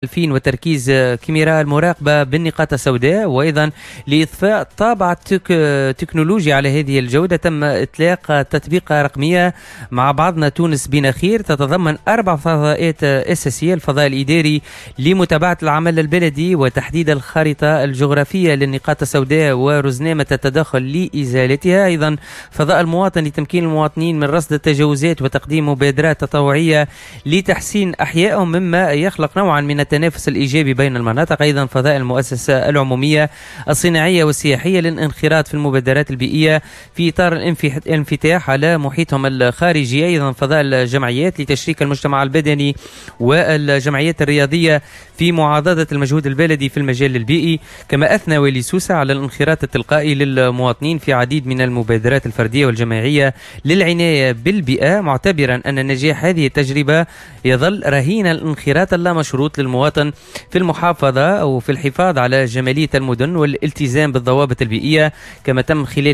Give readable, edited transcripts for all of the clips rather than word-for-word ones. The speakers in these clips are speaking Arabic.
وتركيز كاميرا المراقبة بالنقاط السوداء، وأيضا لإضفاء طابع تكنولوجي على هذه الجودة تم إطلاق تطبيقة رقمية مع بعضنا تونس بنا خير تتضمن 4 فضاءات أساسية: الفضاء الإداري لمتابعة العمل البلدي وتحديد الخارطة الجغرافية للنقاط السوداء ورزنامة التدخل لإزالتها، أيضا فضاء المواطن لتمكين المواطنين من رصد التجاوزات وتقديم مبادرات تطوعية لتحسين أحيائهم مما يخلق نوعا من التنافس الإيجابي بين المناطق، أيضا فضاء المؤسسة العمومية الصناعية والسياحية للانخراط في المبادرات البيئية في إطار الانفتاح على محيطهم الخارجي، أيضا فضاء الجمعيات لتشريك المجتمع البدني والجمعيات الرياضية في معاضدة المجهود البلدي في المجال البيئي. كما أثنى والي سوسة على الانخراط التلقائي للمواطنين في عديد من المبادرات الفردية والجماعية للعناية بالبيئة، معتبرا أن نجاح هذه التجربة يظل رهين الانخراط اللامشروط للمواطن في المحافظة أو في الحفاظ على جمالية المدن والالتزام بالضوابط البيئية. كما تم خلال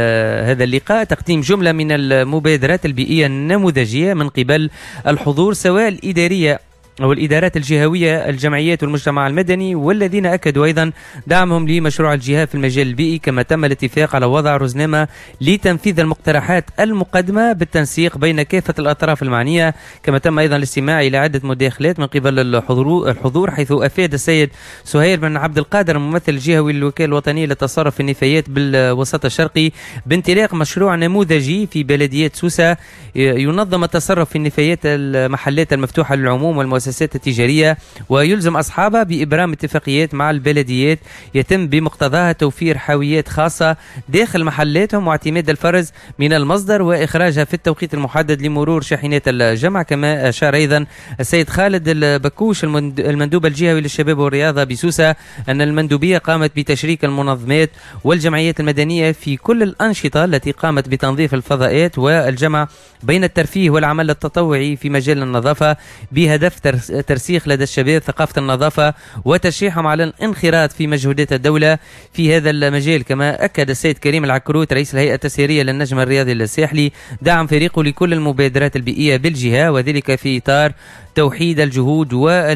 هذا اللقاء تقديم جملة من المبادرات البيئية النموذجية من قبل الحضور سواء الإدارية أو الإدارات الجهوية الجمعيات والمجتمع المدني، والذين أكدوا أيضا دعمهم لمشروع الجهة في المجال البيئي. كما تم الاتفاق على وضع رزنامة لتنفيذ المقترحات المقدمة بالتنسيق بين كافة الأطراف المعنية. كما تم أيضا الاستماع إلى عدة مداخلات من قبل الحضور، حيث أفاد السيد سهير بن عبد القادر الممثل الجهوي للوكالة الوطنية للتصرف في النفايات بالوسط الشرقي بانطلاق مشروع نموذجي في بلدية سوسة ينظم التصرف في النفايات المحلات المفتوحة للعموم والمؤسسات التجارية، ويلزم أصحابها بإبرام اتفاقيات مع البلديات يتم بمقتضاها توفير حاويات خاصة داخل محلاتهم واعتماد الفرز من المصدر وإخراجها في التوقيت المحدد لمرور شاحنات الجمع. كما أشار أيضا السيد خالد البكوش المندوب الجهوي للشباب والرياضة بسوسة أن المندوبية قامت بتشريك المنظمات والجمعيات المدنية في كل الأنشطة التي قامت بتنظيف الفضاءات والجمع بين الترفيه والعمل التطوعي في مجال النظافة بهدف ترسيخ لدى الشباب ثقافة النظافة وتشجيعهم على الانخراط في مجهودات الدولة في هذا المجال. كما أكد السيد كريم العكروت رئيس الهيئة التسييرية للنجم الرياضي الساحلي دعم فريقه لكل المبادرات البيئية بالجهة، وذلك في إطار توحيد الجهود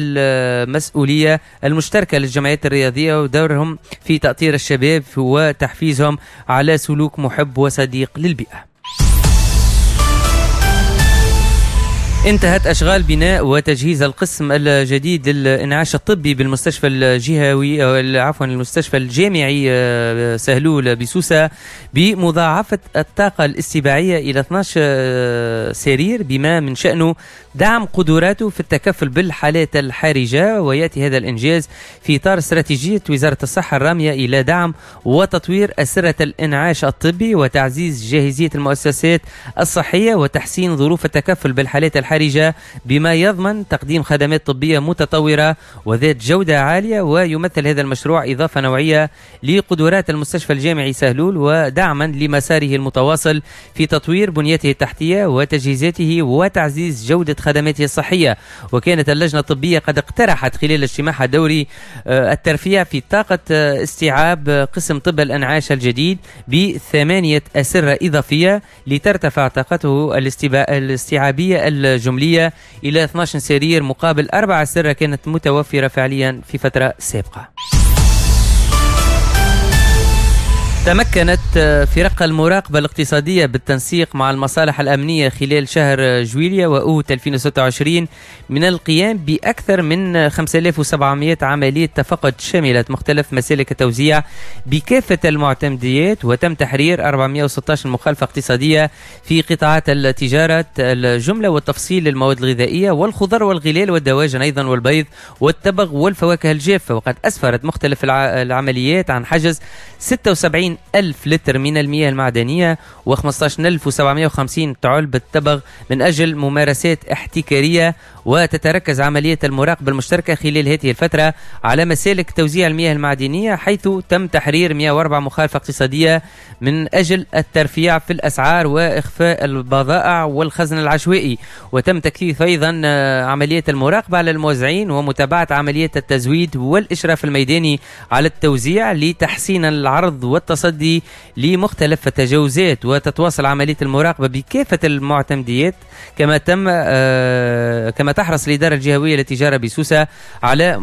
والمسؤولية المشتركة للجمعيات الرياضية ودورهم في تأطير الشباب وتحفيزهم على سلوك محب وصديق للبيئة. انتهت أشغال بناء وتجهيز القسم الجديد للإنعاش الطبي بالمستشفى الجهوي المستشفى الجامعي سهلول بسوسة بمضاعفة الطاقة الاستيعابية إلى 12 سرير بما من شأنه دعم قدراته في التكفل بالحالات الحرجة. ويأتي هذا الإنجاز في إطار استراتيجية وزارة الصحة الرامية إلى دعم وتطوير أسرة الإنعاش الطبي وتعزيز جاهزية المؤسسات الصحية وتحسين ظروف التكفل بالحالات الحرجة بما يضمن تقديم خدمات طبية متطورة وذات جودة عالية. ويمثل هذا المشروع إضافة نوعية لقدرات المستشفى الجامعي سهلول ودعما لمساره المتواصل في تطوير بنيته التحتية وتجهيزاته وتعزيز جودة خدماته الصحية. وكانت اللجنة الطبية قد اقترحت خلال اجتماعها الدوري الترفيع في طاقة استيعاب قسم طب الأنعاش الجديد ب8 أسرة إضافية لترتفع طاقته الاستيعابية الجملية إلى 12 سرير مقابل 4 أسرة كانت متوفرة فعليا في فترة سابقة. تمكنت فرق المراقبة الاقتصادية بالتنسيق مع المصالح الأمنية خلال شهر جويلية وأوت 2026 من القيام بأكثر من 5700 عملية تفقد شملت مختلف مسالك التوزيع بكافة المعتمديات، وتم تحرير 416 مخالفة اقتصادية في قطاعات التجارة الجملة والتفصيل للمواد الغذائية والخضر والغلال والدواجن أيضا والبيض والتبغ والفواكه الجافة. وقد أسفرت مختلف العمليات عن حجز 76,000 لتر من المياه المعدنية و15,750 علبة تبغ من أجل ممارسات احتكارية. وتتركز عملية المراقبة المشتركة خلال هذه الفترة على مسالك توزيع المياه المعدنية، حيث تم تحرير 104 مخالفة اقتصادية من أجل الترفيع في الأسعار وإخفاء البضائع والخزن العشوائي. وتم تكثيف أيضا عملية المراقبة على الموزعين ومتابعة عملية التزويد والإشراف الميداني على التوزيع لتحسين العرض والتصدي لمختلف التجاوزات. وتتواصل عملية المراقبة بكافة المعتمديات كما تحرص الإدارة الجهوية للتجارة بسوسة على